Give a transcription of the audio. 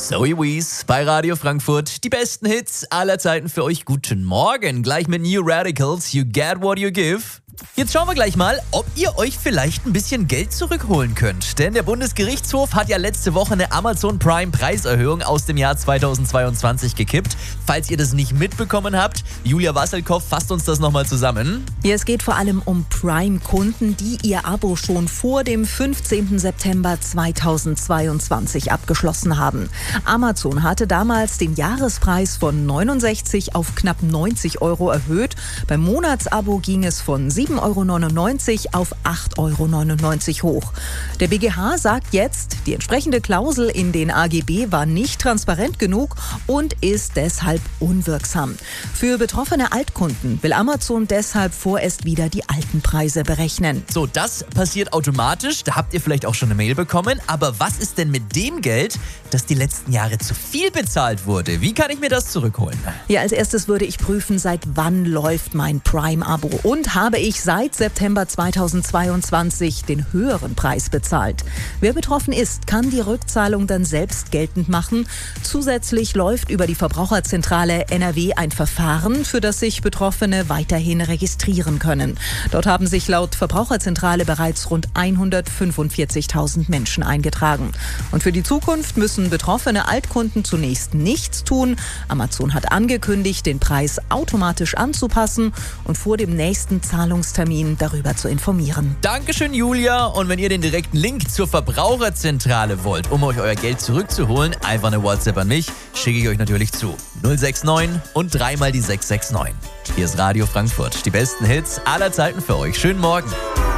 Zoe Wees bei Radio Frankfurt. Die besten Hits aller Zeiten für euch. Guten Morgen. Gleich mit New Radicals. You get what you give. Jetzt schauen wir gleich mal, ob ihr euch vielleicht ein bisschen Geld zurückholen könnt. Denn der Bundesgerichtshof hat ja letzte Woche eine Amazon Prime Preiserhöhung aus dem Jahr 2022 gekippt. Falls ihr das nicht mitbekommen habt, Julia Wasselkow fasst uns das nochmal zusammen. Ja, es geht vor allem um Prime-Kunden, die ihr Abo schon vor dem 15. September 2022 abgeschlossen haben. Amazon hatte damals den Jahrespreis von 69 auf knapp 90 Euro erhöht. Beim Monatsabo ging es von 7,99 Euro auf 8,99 Euro hoch. Der BGH sagt jetzt, die entsprechende Klausel in den AGB war nicht transparent genug und ist deshalb unwirksam. Für betroffene Altkunden will Amazon deshalb vorerst wieder die alten Preise berechnen. So, das passiert automatisch. Da habt ihr vielleicht auch schon eine Mail bekommen. Aber was ist denn mit dem Geld, das die letzten Jahre zu viel bezahlt wurde? Wie kann ich mir das zurückholen? Ja, als erstes würde ich prüfen, seit wann läuft mein Prime-Abo und habe ich seit September 2022 den höheren Preis bezahlt. Wer betroffen ist, kann die Rückzahlung dann selbst geltend machen. Zusätzlich läuft über die Verbraucherzentrale NRW ein Verfahren, für das sich Betroffene weiterhin registrieren können. Dort haben sich laut Verbraucherzentrale bereits rund 145.000 Menschen eingetragen. Und für die Zukunft müssen betroffene Altkunden zunächst nichts tun. Amazon hat angekündigt, den Preis automatisch anzupassen und vor dem nächsten Zahlungstermin darüber zu informieren. Dankeschön, Julia. Und wenn ihr den direkten Link zur Verbraucherzentrale wollt, um euch euer Geld zurückzuholen, einfach eine WhatsApp an mich, schicke ich euch natürlich zu. 069 und dreimal die 669. Hier ist Radio Frankfurt. Die besten Hits aller Zeiten für euch. Schönen Morgen.